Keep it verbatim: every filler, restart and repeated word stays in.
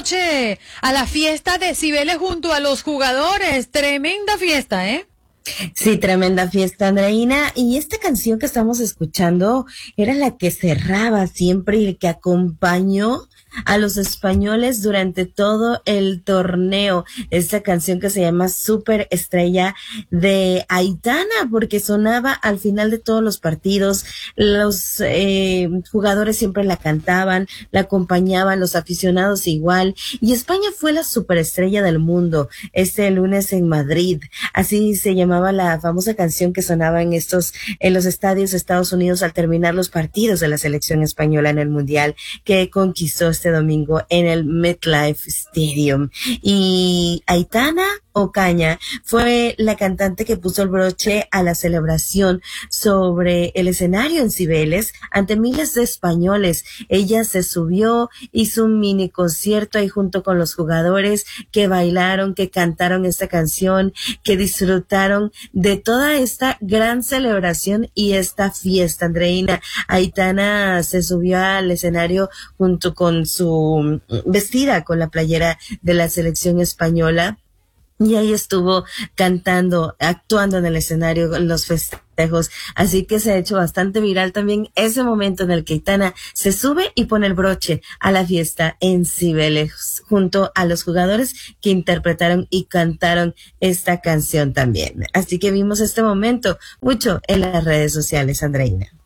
broche a la fiesta de Cibeles junto a los jugadores. Tremenda fiesta, ¿eh? Sí, tremenda fiesta, Andreina. Y esta canción que estamos escuchando era la que cerraba siempre y que acompañó a los españoles durante todo el torneo. Esta canción que se llama Super Estrella de Aitana, porque sonaba al final de todos los partidos. Los eh, jugadores siempre la cantaban, la acompañaban, los aficionados igual. Y España fue la superestrella del mundo este lunes en Madrid. Así se llamaba la famosa canción que sonaba en estos, en los estadios de Estados Unidos al terminar los partidos de la selección española en el Mundial que conquistó este domingo en el MetLife Stadium. Y Aitana Ocaña fue la cantante que puso el broche a la celebración sobre el escenario en Cibeles ante miles de españoles. Ella se subió, hizo un mini concierto ahí junto con los jugadores que bailaron, que cantaron esta canción, que disfrutaron de toda esta gran celebración y esta fiesta. Andreina, Aitana se subió al escenario junto con su vestida con la playera de la selección española. Y ahí estuvo cantando, actuando en el escenario, en los festejos. Así que se ha hecho bastante viral también ese momento en el que Aitana se sube y pone el broche a la fiesta en Cibeles, junto a los jugadores que interpretaron y cantaron esta canción también. Así que vimos este momento mucho en las redes sociales, Andreina.